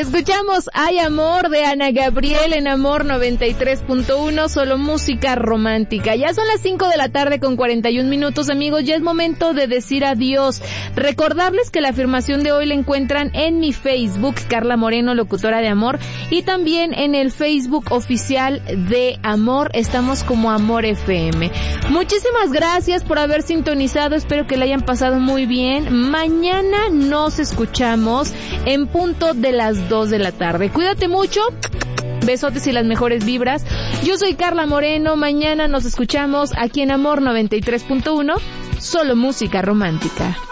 Escuchamos Hay Amor de Ana Gabriel en Amor 93.1, solo música romántica. Ya son las 5 de la tarde con 41 minutos, amigos, ya es momento de decir adiós. Recordarles que la afirmación de hoy la encuentran en mi Facebook, Carla Moreno, locutora de Amor, y también en el Facebook oficial de Amor, estamos como Amor FM. Muchísimas gracias por haber sintonizado, espero que la hayan pasado muy bien. Mañana nos escuchamos en punto de las 2 de la tarde. Cuídate mucho, besotes y las mejores vibras. Yo soy Carla Moreno, mañana nos escuchamos aquí en Amor 93.1, solo música romántica.